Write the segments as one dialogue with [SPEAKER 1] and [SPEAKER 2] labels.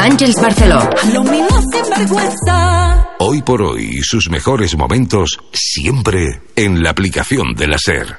[SPEAKER 1] Àngels Barceló.
[SPEAKER 2] Hoy por hoy, sus mejores momentos siempre en la aplicación de la SER.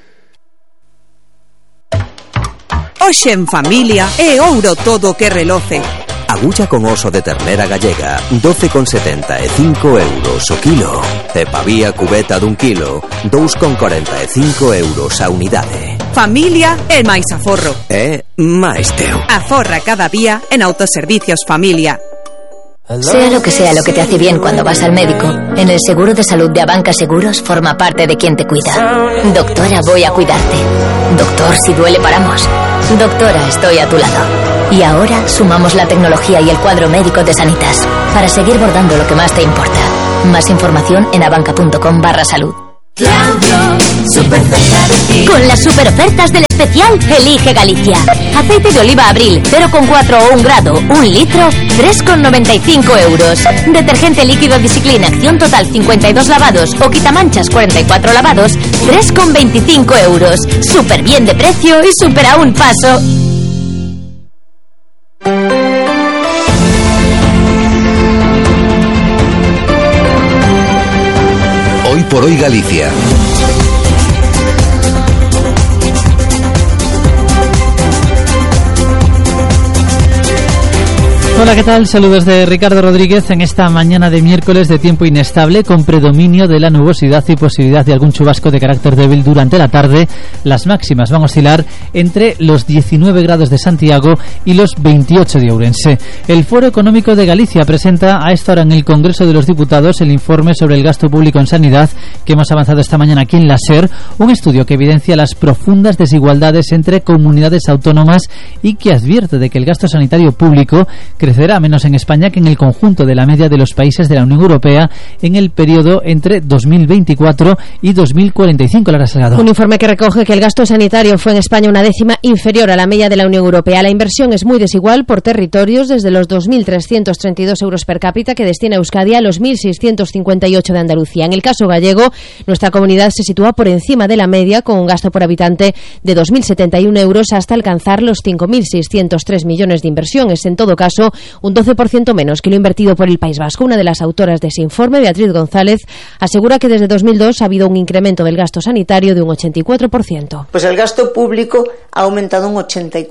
[SPEAKER 3] Hoxe en familia é ouro todo que reloce.
[SPEAKER 4] Agulla con oso de ternera gallega, 12,75 euros o kilo. E pavía cubeta dun kilo, 2,45 euros a unidade.
[SPEAKER 3] Familia é máis aforro.
[SPEAKER 4] É máis teu.
[SPEAKER 3] Aforra cada día en Autoservicios Familia.
[SPEAKER 5] Sea lo que te hace bien cuando vas al médico, en el seguro de salud de Abanca Seguros forma parte de quien te cuida. Doctora, voy a cuidarte. Doctor, si duele paramos. Doctora, estoy a tu lado. Y ahora sumamos la tecnología y el cuadro médico de Sanitas para seguir bordando lo que más te importa. Más información en abanca.com/salud. Con las super ofertas del especial Elige Galicia. Aceite de oliva Abril 0,4 o 1 grado, 1 litro, 3,95 euros. Detergente líquido Discipline Acción Total 52 lavados o quitamanchas 44 lavados, 3,25 euros. Súper bien de precio y súper a un paso.
[SPEAKER 2] Hoy por hoy Galicia.
[SPEAKER 6] Hola, ¿qué tal? Saludos de Ricardo Rodríguez en esta mañana de miércoles de tiempo inestable con predominio de la nubosidad y posibilidad de algún chubasco de carácter débil durante la tarde. Las máximas van a oscilar entre los 19 grados de Santiago y los 28 de Ourense. El Foro Económico de Galicia presenta a esta hora en el Congreso de los Diputados el informe sobre el gasto público en sanidad que hemos avanzado esta mañana aquí en la SER, un estudio que evidencia las profundas desigualdades entre comunidades autónomas y que advierte de que el gasto sanitario público crecerá menos en España que en el conjunto de la media de los países de la Unión Europea en el periodo entre 2024 y 2045. Lara Salgado.
[SPEAKER 7] Un informe que recoge que el gasto sanitario fue en España una décima inferior a la media de la Unión Europea. La inversión es muy desigual por territorios, desde los 2.332 euros per cápita que destina Euskadi a los 1.658 de Andalucía. En el caso gallego, nuestra comunidad se sitúa por encima de la media, con un gasto por habitante de 2.071 euros hasta alcanzar los 5.603 millones de inversión. Es en todo caso un 12% menos que lo invertido por el País Vasco. Una de las autoras de ese informe, Beatriz González, asegura que desde 2002 ha habido un incremento del gasto sanitario de un 84%.
[SPEAKER 8] Pues el gasto público ha aumentado un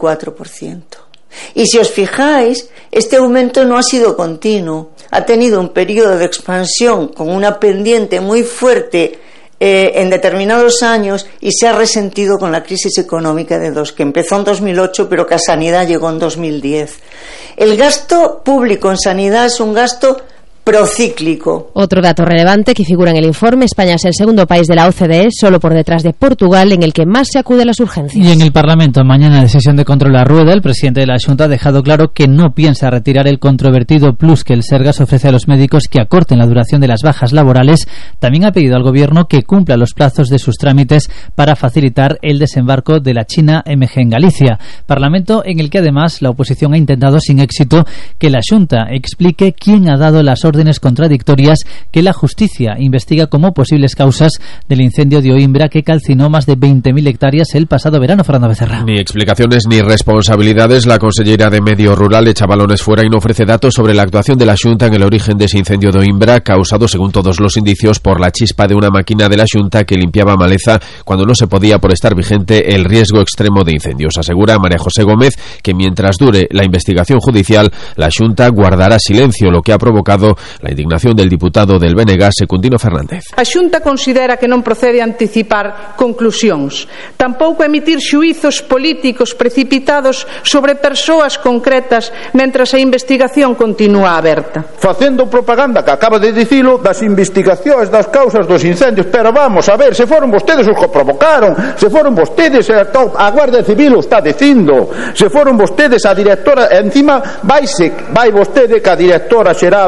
[SPEAKER 8] 84%. Y si os fijáis, este aumento no ha sido continuo. Ha tenido un periodo de expansión con una pendiente muy fuerte en determinados años y se ha resentido con la crisis económica que empezó en 2008 pero que a sanidad llegó en 2010. El gasto público en sanidad es un gasto procíclico.
[SPEAKER 7] Otro dato relevante que figura en el informe: España es el segundo país de la OCDE, solo por detrás de Portugal, en el que más se acude a las urgencias.
[SPEAKER 6] Y en el Parlamento, mañana de sesión de control a rueda, el presidente de la Xunta ha dejado claro que no piensa retirar el controvertido plus que el Sergas ofrece a los médicos que acorten la duración de las bajas laborales. También ha pedido al Gobierno que cumpla los plazos de sus trámites para facilitar el desembarco de la China MG en Galicia. Parlamento en el que además la oposición ha intentado sin éxito que la Xunta explique quién ha dado las órdenes contradictorias que la justicia investiga como posibles causas del incendio de Oimbra que calcinó más de 20.000 hectáreas el pasado verano. Fernando Becerra.
[SPEAKER 9] Ni explicaciones ni responsabilidades. La consellera de Medio Rural echa balones fuera y no ofrece datos sobre la actuación de la Xunta en el origen de ese incendio de Oimbra, causado, según todos los indicios, por la chispa de una máquina de la Xunta que limpiaba maleza cuando no se podía, por estar vigente, el riesgo extremo de incendios. Asegura María José Gómez que mientras dure la investigación judicial, la Xunta guardará silencio, lo que ha provocado la indignación del diputado del BNG, Secundino Fernández.
[SPEAKER 10] A Xunta considera que non procede anticipar conclusións, tampouco emitir xuízos políticos precipitados sobre persoas concretas mentras a investigación continúa aberta.
[SPEAKER 11] Facendo propaganda, que acaba de dicilo, das investigacións das causas dos incendios, pero vamos a ver, se foron vostedes os que provocaron, se foron vostedes, a Guardia Civil o está dicindo, se foron vostedes a directora, encima vai vostede que a directora xeral, a señora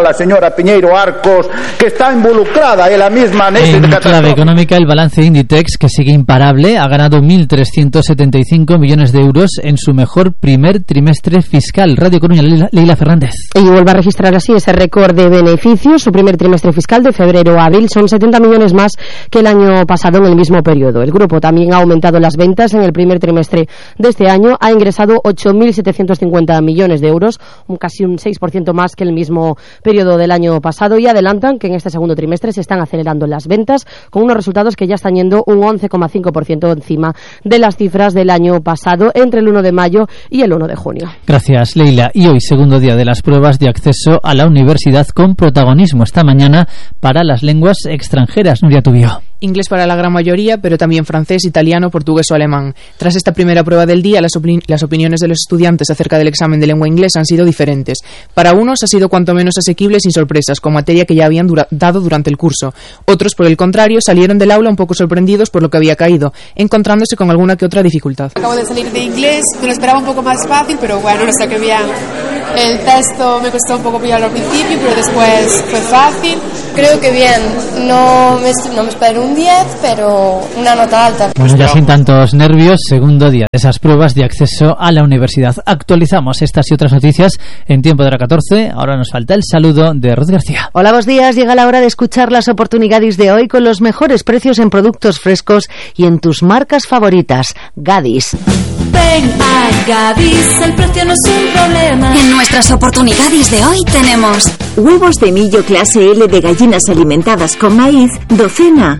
[SPEAKER 11] señora Piñeiro Arcos, que está involucrada ela misma nese
[SPEAKER 6] catástrofe. En clave económica, el balance de Inditex, que sigue imparable, ha ganado 1.375 millones de euros en su mejor primer trimestre fiscal. Radio Coruña, Leila Fernández.
[SPEAKER 1] Y vuelve a registrar así ese récord de beneficios. Su primer trimestre fiscal de febrero a abril son 70 millones más que el año pasado en el mismo periodo. El grupo también ha aumentado las ventas en el primer trimestre de este año. Ha ingresado 8.750 millones de euros, casi un 6% más que el mismo periodo del año pasado, y adelantan que en este segundo trimestre se están acelerando las ventas con unos resultados que ya están yendo un 11,5% encima de las cifras del año pasado entre el 1 de mayo y el 1 de junio.
[SPEAKER 6] Gracias, Leila. Y hoy, segundo día de las pruebas de acceso a la universidad con protagonismo esta mañana para las lenguas extranjeras. Nuria Tubio.
[SPEAKER 12] Inglés para la gran mayoría, pero también francés, italiano, portugués o alemán. Tras esta primera prueba del día, las opiniones de los estudiantes acerca del examen de lengua inglesa han sido diferentes. Para unos ha sido cuanto menos asequible sin sorpresas, con materia que ya habían dado durante el curso. Otros, por el contrario, salieron del aula un poco sorprendidos por lo que había caído, encontrándose con alguna que otra dificultad.
[SPEAKER 13] Acabo de salir de inglés, me lo esperaba un poco más fácil, pero bueno, lo saqué bien. El texto me costó un poco pillarlo al principio, pero después fue fácil.
[SPEAKER 14] Creo que bien, no me espero un 10, pero una nota alta.
[SPEAKER 6] Bueno, ya sin tantos nervios, segundo día de esas pruebas de acceso a la universidad. Actualizamos estas y otras noticias en tiempo de hora 14. Ahora nos falta el saludo de Ruth García.
[SPEAKER 15] Hola, buenos días. Llega la hora de escuchar las oportunidades de hoy con los mejores precios en productos frescos y en tus marcas favoritas. Gadis.
[SPEAKER 16] Ven a Gadis, el precio no es un problema.
[SPEAKER 17] En nuestras oportunidades de hoy tenemos
[SPEAKER 18] huevos de millo clase L de gallinas alimentadas con maíz, docena,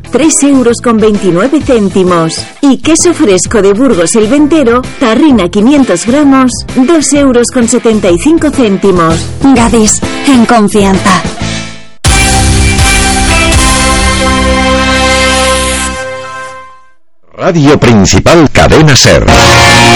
[SPEAKER 18] 3,29 €. Y queso fresco de Burgos el Ventero, tarrina 500 gramos, 2,75 €.
[SPEAKER 17] Gadis, en confianza.
[SPEAKER 2] Radio Principal Cadena SER.